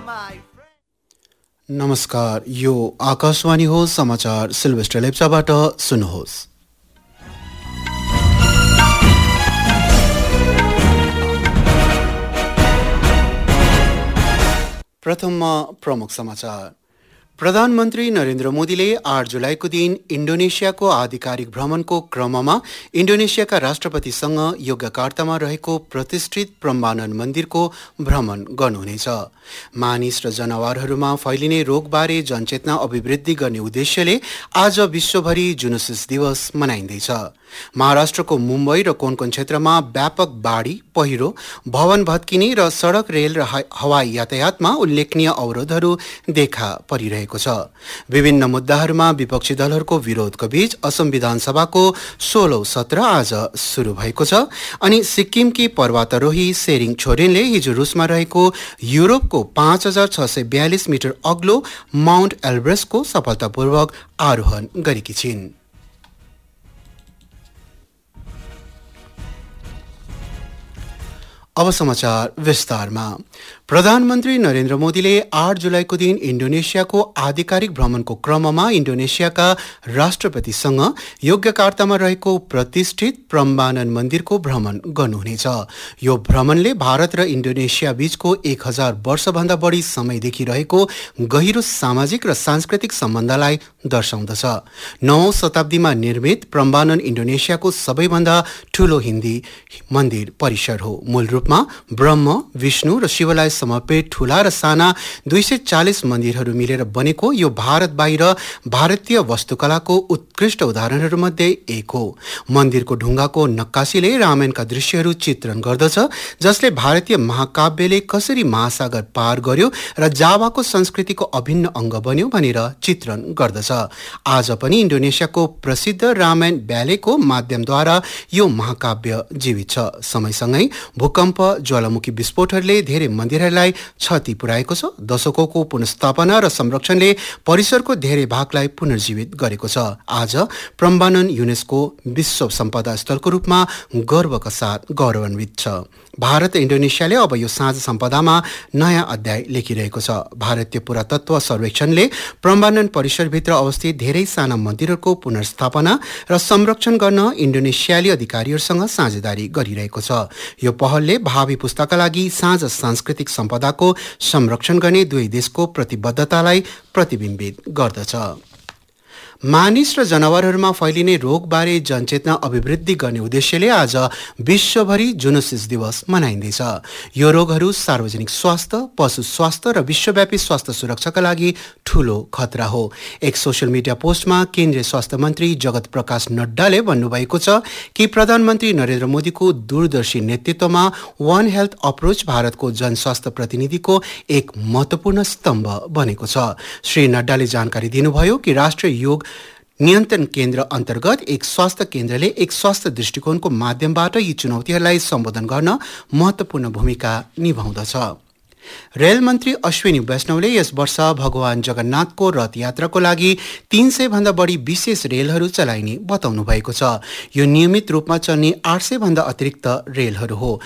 नमस्कार, यो आकाशवाणी हो। समाचार सिल्भेस्टर लेप्चाबाट सुन्नुहोस्। प्रथममा प्रमुख समाचार। प्रधानमन्त्री नरेन्द्र मोदीले 8 जुलाईको दिन इन्डोनेसियाको आधिकारिक भ्रमणको क्रममा इन्डोनेसियाका राष्ट्रपतिसँग यज्ञकार्तामा रहेको प्रतिष्ठित प्रम्बानन मन्दिरको भ्रमण गर्नुहुनेछ। मानिस र जनावरहरूमा फैलिने रोगबारे जनचेतना अभिवृद्धि गर्ने उद्देश्यले आज विश्वभरि जुनोसिस दिवस मनाइँदैछ। महाराष्ट्रको मुम्बई र कोनकोन क्षेत्रमा व्यापक बाढी, पहिरो, भवन भत्किने र सडक, रेल र हवाई यातायातमा उल्लेखनीय अवरोधहरू देखा परिरहेको छ। विभिन्न मुद्दाहरूमा विपक्षी दलहरूको विरोधको बीच असम विधानसभाको 16औं सत्र आज सुरु भएको छ। अनि सिक्किमकी पर्वतारोही सेरिङ छोडेनले हिजो रुसमा रहेको युरोपको 5642 मिटर अग्लो माउन्ट एल्ब्रेसको सफलतापूर्वक आरोहण गरेकी छिन्। अब समाचार विस्तारमा। प्रधानमन्त्री नरेन्द्र मोदीले 8 जुलाईको दिन इन्डोनेसियाको आधिकारिक भ्रमणको क्रममा इन्डोनेसियाका राष्ट्रपतिसँग यज्ञकार्तामा रहेको प्रतिष्ठित प्रम्बानन मन्दिरको भ्रमण गर्नुहुनेछ। यो भ्रमणले भारत र इन्डोनेसिया बीचको 1000 वर्षभन्दा बढी समयदेखि रहेको गहिरो सामाजिक र सांस्कृतिक सम्बन्धलाई दर्शाउँदछ। 9औं शताब्दीमा निर्मित प्रम्बानन इन्डोनेसियाको सबैभन्दा ठूलो हिन्दी मन्दिर परिसर हो। मूल रूपमा ब्रह्म, विष्णु र शिवलाई समर्पित ठूला र साना 240 मन्दिरहरू मिलेर बनेको यो भारत बाहिर भारतीय वास्तुकलाको उत्कृष्ट उदाहरणहरूमध्ये एक हो। मन्दिरको ढुङ्गाको नक्कासीले रामायणका दृश्यहरू चित्रण गर्दछ, जसले भारतीय महाकाव्यले कसरी महासागर पार गर्यो र जावाको संस्कृतिको अभिन्न अङ्ग बन्यो भनेर चित्रण गर्दछ। आज पनि इन्डोनेसियाको प्रसिद्ध रामायण ब्यालेको माध्यमद्वारा यो महाकाव्य जीवित छ। समयसँगै भूकम्प, ज्वालामुखी विस्फोटहरूले धेरै मन्दिरहरूलाई क्षति पुर्याएको छ। दशकौंको पुनर्स्थापना र संरक्षणले परिसरको धेरै भागलाई पुनर्जीवित गरेको छ। आज प्रम्बानन युनेस्को विश्व सम्पदा स्थलको रूपमा गर्वका साथ गौरवान्वित छ। भारत र इन्डोनेसियाले अब यो साझा सम्पदामा नयाँ अध्याय लेखिरहेको छ। भारतीय पुरातत्व सर्वेक्षणले प्रम्बानन परिसरभित्र अवस्थित धेरै साना मन्दिरहरूको पुनर्स्थापना र संरक्षण गर्न इन्डोनेसियाली अधिकारीहरूसँग साझेदारी गरिरहेको छ। यो पहलले भावी पुस्ताका लागि साझा सांस्कृतिक सम्पदाको संरक्षण गर्ने दुवै देशको प्रतिबद्धतालाई प्रतिबिम्बित गर्दछ। मानिस र जनावरहरूमा फैलिने रोगबारे जनचेतना अभिवृद्धि गर्ने उद्देश्यले आज विश्वभरि जुनोसिस दिवस मनाइँदैछ। यो रोगहरू सार्वजनिक स्वास्थ्य, पशु स्वास्थ्य र विश्वव्यापी स्वास्थ्य सुरक्षाका लागि ठूलो खतरा हो। एक सोशल मिडिया पोस्टमा केन्द्रीय स्वास्थ्य मन्त्री जगत प्रकाश नड्डाले भन्नुभएको छ कि प्रधानमन्त्री नरेन्द्र मोदीको दूरदर्शी नेतृत्वमा वन हेल्थ अप्रोच भारतको जनस्वास्थ्य प्रतिनिधिको एक महत्वपूर्ण स्तम्भ बनेको छ। श्री नड्डाले जानकारी दिनुभयो कि राष्ट्रिय योग नियन्त्रण केन्द्र अन्तर्गत एक स्वास्थ्य केन्द्रले एक स्वास्थ्य दृष्टिकोणको माध्यमबाट यी चुनौतीहरूलाई सम्बोधन गर्न महत्वपूर्ण भूमिका निभाउँदछ। रेल मन्त्री अश्विनी वैष्णवले यस वर्ष भगवान जगन्नाथको रथ यात्राको लागि 300 भन्दा बढी विशेष रेलहरू चलाइने बताउनु भएको छ। यो नियमित रूपमा चल्ने 800 भन्दा अतिरिक्त रेलहरू हो।